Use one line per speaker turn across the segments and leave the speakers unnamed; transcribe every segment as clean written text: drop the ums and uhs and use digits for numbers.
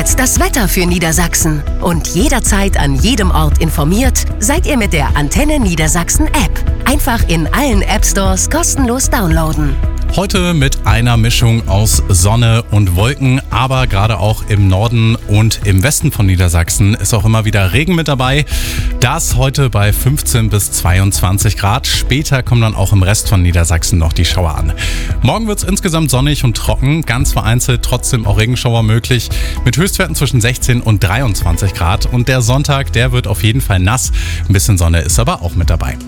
jetzt das Wetter für Niedersachsen. Und jederzeit an jedem Ort informiert seid ihr mit der Antenne Niedersachsen App. Einfach in allen App-Stores kostenlos downloaden.
Heute mit einer Mischung aus Sonne und Wolken, aber gerade auch im Norden und im Westen von Niedersachsen ist auch immer wieder Regen mit dabei. Das heute bei 15 bis 22 Grad. Später kommen dann auch im Rest von Niedersachsen noch die Schauer an. Morgen wird es insgesamt sonnig und trocken, ganz vereinzelt trotzdem auch Regenschauer möglich, mit Höchstwerten zwischen 16 und 23 Grad. Und der Sonntag, der wird auf jeden Fall nass. Ein bisschen Sonne ist aber auch mit dabei.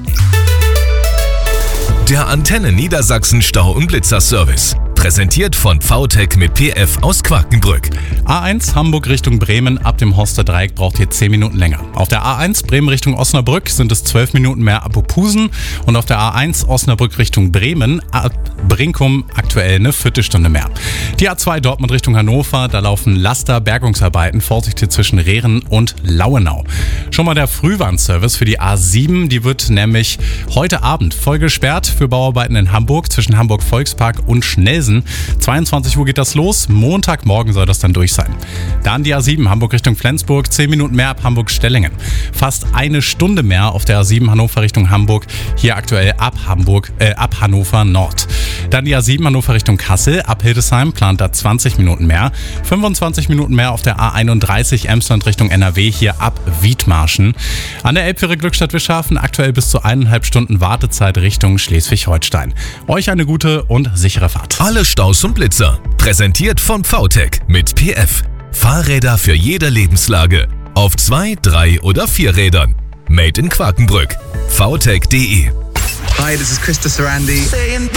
Der Antenne Niedersachsen Stau- und Blitzer-Service. Präsentiert von VTech mit PF aus Quakenbrück.
A1 Hamburg Richtung Bremen ab dem Horster Dreieck braucht ihr 10 Minuten länger. Auf der A1 Bremen Richtung Osnabrück sind es 12 Minuten mehr ab Opusen und auf der A1 Osnabrück Richtung Bremen ab Brinkum aktuell eine Viertelstunde mehr. Die A2 Dortmund Richtung Hannover, da laufen Laster-Bergungsarbeiten, Vorsicht zwischen Rehren und Lauenau. Schon mal der Frühwarnservice für die A7, die wird nämlich heute Abend voll gesperrt für Bauarbeiten in Hamburg zwischen Hamburg Volkspark und Schnellsen. 22 Uhr geht das los, Montagmorgen soll das dann durch sein. Dann die A7 Hamburg Richtung Flensburg, 10 Minuten mehr ab Hamburg-Stellingen. Fast eine Stunde mehr auf der A7 Hannover Richtung Hamburg, hier aktuell ab Hannover Nord. Dann die A7 Hannover Richtung Kassel, ab Hildesheim plant da 20 Minuten mehr. 25 Minuten mehr auf der A31 Emsland Richtung NRW, hier ab Wiedmarschen. An der Elbfähre Glückstadt-Wischhafen aktuell bis zu 1,5 Stunden Wartezeit Richtung Schleswig-Holstein. Euch eine gute und sichere Fahrt.
Alle Staus und Blitzer. Präsentiert von VTech mit PF. Fahrräder für jede Lebenslage. Auf 2, 3 oder 4 Rädern. Made in Quakenbrück. VTech.de.
Hi, this is Krista Sarandi.